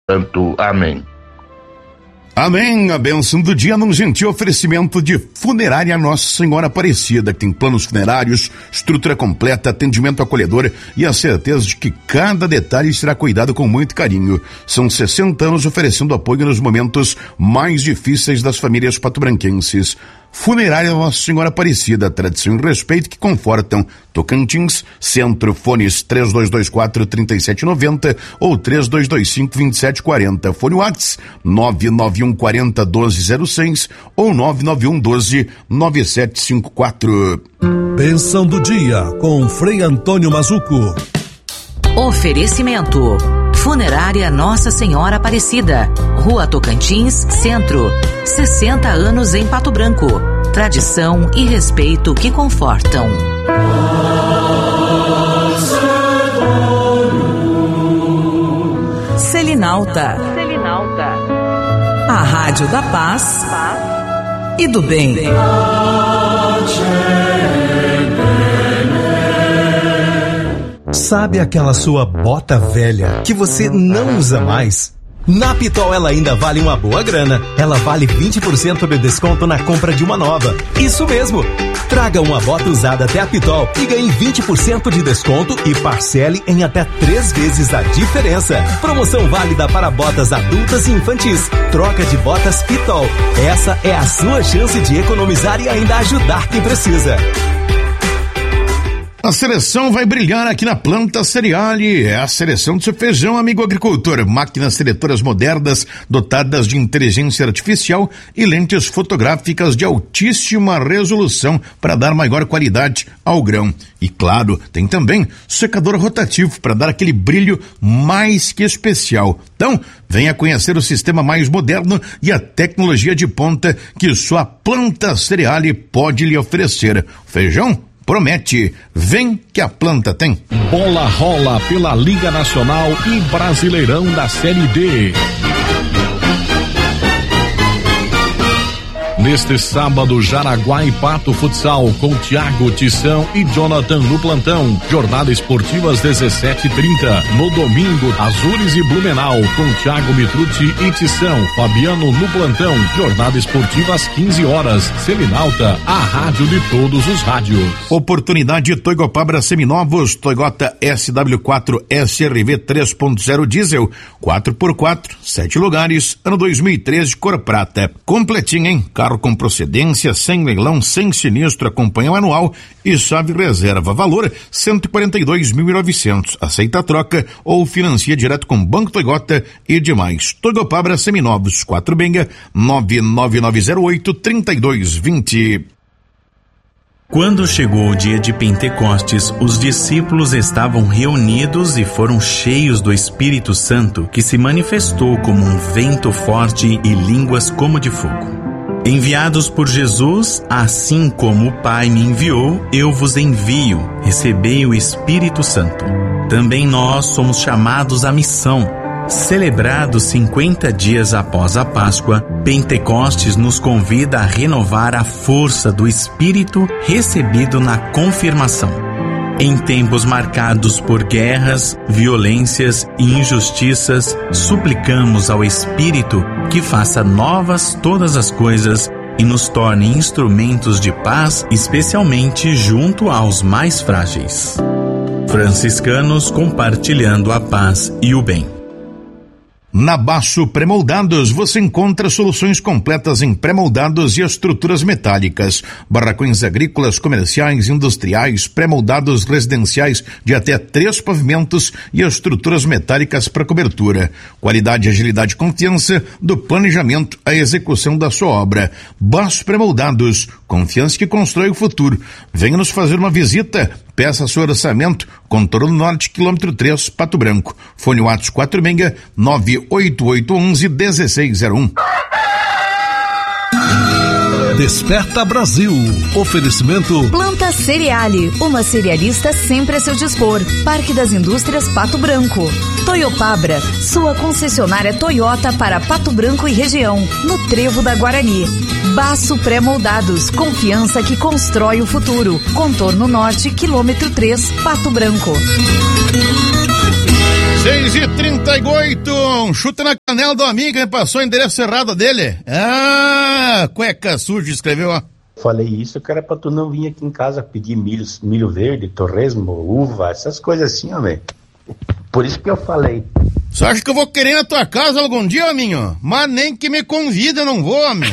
Amém. Amém. A bênção do dia num gentil oferecimento de Funerária Nossa Senhora Aparecida, que tem planos funerários, estrutura completa, atendimento acolhedor e a certeza de que cada detalhe será cuidado com muito carinho. São 60 anos oferecendo apoio nos momentos mais difíceis das famílias patobranquenses. Funerária Nossa Senhora Aparecida, tradição e respeito que confortam. Tocantins, Centro, fones 3224-3790 ou 3225-2740. Fone WhatsApp 99140-1206 ou 99112-9754. Bênção do dia com Frei Antônio Mazuco. Oferecimento: Funerária Nossa Senhora Aparecida, Rua Tocantins, Centro. 60 anos em Pato Branco. Tradição e respeito que confortam. Selinalta. A Rádio da Paz e do Bem. Sabe aquela sua bota velha que você não usa mais? Na Pitol ela ainda vale uma boa grana. Ela vale 20% de desconto na compra de uma nova. Isso mesmo! Traga uma bota usada até a Pitol e ganhe 20% de desconto e parcele em até 3 vezes a diferença. Promoção válida para botas adultas e infantis. Troca de botas Pitol. Essa é a sua chance de economizar e ainda ajudar quem precisa. A seleção vai brilhar aqui na Planta Cereale. É a seleção do seu feijão, amigo agricultor. Máquinas seletoras modernas, dotadas de inteligência artificial e lentes fotográficas de altíssima resolução para dar maior qualidade ao grão. E claro, tem também secador rotativo para dar aquele brilho mais que especial. Então, venha conhecer o sistema mais moderno e a tecnologia de ponta que só a Planta Cereale pode lhe oferecer. Feijão? Promete, vem que a planta tem. Bola rola pela Liga Nacional e Brasileirão da Série D. Neste sábado, Jaraguá e Pato Futsal com Thiago, Tição e Jonathan no plantão. Jornada esportiva às 17h30. No domingo, Azures e Blumenau com Thiago Mitrucci e Tição. Fabiano no plantão. Jornada esportiva às 15 horas. Selinalta, a rádio de todos os rádios. Oportunidade Toigopabra Seminovos, Toyota SW4 SRV 3.0 diesel, 4x4, 7 lugares, ano 2013, cor prata. Completinho, hein? Carro com procedência, sem leilão, sem sinistro, acompanha o anual e chave reserva. Valor 142.900. Aceita a troca ou financia direto com Banco Toyota e demais. Toigopabra Seminovos, 4 Benga, 99908-3220. Quando chegou o dia de Pentecostes, os discípulos estavam reunidos e foram cheios do Espírito Santo, que se manifestou como um vento forte e línguas como de fogo. Enviados por Jesus, assim como o Pai me enviou, eu vos envio. Recebei o Espírito Santo. Também nós somos chamados à missão. Celebrados 50 dias após a Páscoa, Pentecostes nos convida a renovar a força do Espírito recebido na confirmação. Em tempos marcados por guerras, violências e injustiças, suplicamos ao Espírito que faça novas todas as coisas e nos torne instrumentos de paz, especialmente junto aos mais frágeis. Franciscanos compartilhando a paz e o bem. Na Baço Pré-Moldados você encontra soluções completas em pré-moldados e estruturas metálicas, barracões agrícolas, comerciais, industriais, pré-moldados residenciais de até 3 pavimentos e estruturas metálicas para cobertura. Qualidade, agilidade e confiança do planejamento à execução da sua obra. Baço Pré-Moldados, confiança que constrói o futuro. Venha nos fazer uma visita. Peça seu orçamento, Contorno Norte, quilômetro 3, Pato Branco. Fone WhatsApp 46 98811-1601. Desperta Brasil. Oferecimento Planta Cereale, uma cerealista sempre a seu dispor. Parque das Indústrias Pato Branco. Toyopabra, sua concessionária Toyota para Pato Branco e região, no Trevo da Guarani. Baço Pré-Moldados, confiança que constrói o futuro. Contorno Norte, quilômetro 3, Pato Branco. 6h38, um chute na canela do amigo, hein? Passou o endereço errado dele. Cueca suja, escreveu, ó. Falei isso que era pra tu não vir aqui em casa pedir milho verde, torresmo, uva, essas coisas assim, ó, velho. Por isso que eu falei. Você acha que eu vou querer ir na tua casa algum dia, aminho? Mas nem que me convida, eu não vou, amigo.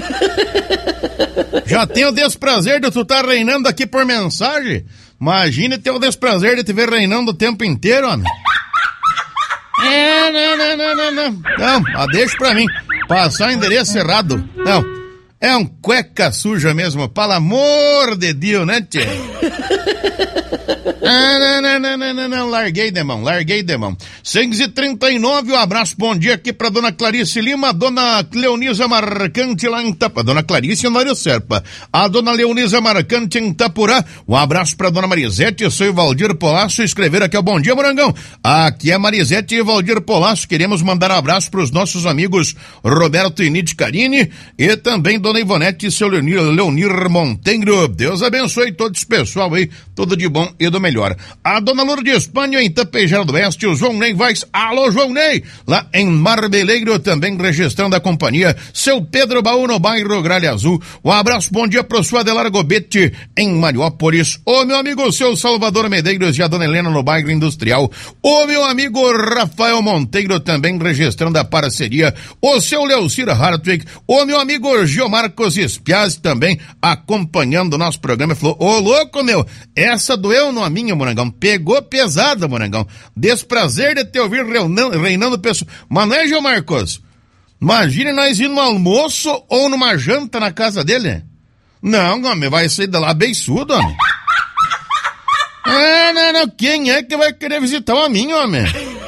Já tenho o desprazer de tu estar reinando aqui por mensagem. Imagine ter o desprazer de te ver reinando o tempo inteiro, amigo. Não, deixa pra mim. Passar o endereço errado. Não, é um cueca suja mesmo, pelo amor de Deus, né, tchê? Não, larguei de mão. 6h39, um abraço, bom dia aqui pra dona Clarice Lima, dona Leonisa Marcante lá em Itapurá, dona Clarice Mário Serpa, a dona Leonisa Marcante em Itapurá, um abraço pra dona Marisete, eu sou o Valdir Polasso, escreveram aqui, ó, bom dia, Morangão, aqui é Marisete e Valdir Polasso, queremos mandar um abraço pros nossos amigos Roberto e Nid Carini, e também dona Ivonete e seu Leonir Montenegro, Deus abençoe todo esse pessoal aí, tudo de bom e do melhor. A dona Lourdes Espanha em Tapejara do Oeste, o João Ney Vaz, alô João Ney, lá em Marbeleiro, também registrando a companhia, seu Pedro Baú no bairro Gralha Azul, um abraço, bom dia pro seu Adelar Gobete em Mariópolis, o meu amigo seu Salvador Medeiros e a dona Helena no bairro Industrial, o meu amigo Rafael Monteiro também registrando a parceria, o seu Leucir Hartwig, o meu amigo Giomarcos Espiaz também acompanhando o nosso programa, falou, ô louco meu, essa doeu no minha, Morangão, pegou pesada, Morangão, desprazer de te ouvir reinando pessoas, mas não é, Gil Marcos? Imagine nós ir no almoço ou numa janta na casa dele. Não, homem, vai sair de lá beiçudo, homem. Não, quem é que vai querer visitar o minha, homem?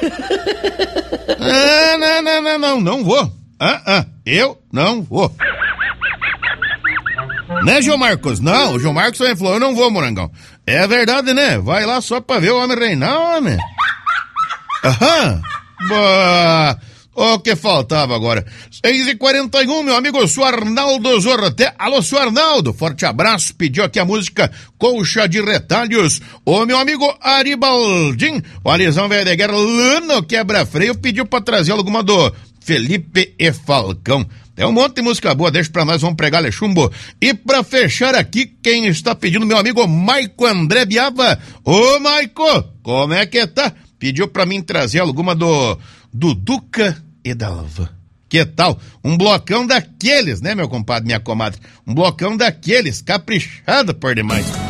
Não vou. Eu não vou. Né, João Marcos? Não, o João Marcos também falou, eu não vou, Morangão. É verdade, né? Vai lá só pra ver o homem reinar, homem. O que faltava agora? 6h41, meu amigo, sou Arnaldo Zorroté. Alô, sou Arnaldo, forte abraço, pediu aqui a música Colcha de Retalhos. O meu amigo Aribaldim, o Alisão Velho de Guerra, Lano Quebra-Freio, pediu pra trazer alguma do Felipe e Falcão. Tem um monte de música boa, deixa pra nós, vamos pregar chumbo. E pra fechar aqui, quem está pedindo, meu amigo Maico André Biava. Ô Maico, como é que tá? Pediu pra mim trazer alguma do Duca e Dalva. Que tal? Um blocão daqueles, né, meu compadre, minha comadre? Um blocão daqueles, caprichado por demais.